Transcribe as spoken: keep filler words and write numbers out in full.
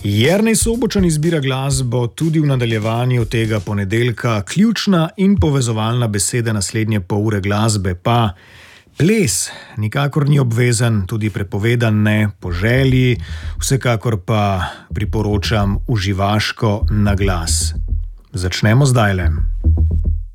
Jernej Sobočan izbira glasbo tudi v nadaljevanju tega ponedeljka. Ključna in povezovalna beseda naslednje pol ure glasbe pa ples. Nikakor ni obvezen, tudi prepovedan ne, po želji, vsekakor pa priporočam uživaško na glas. Začnemo zdajle.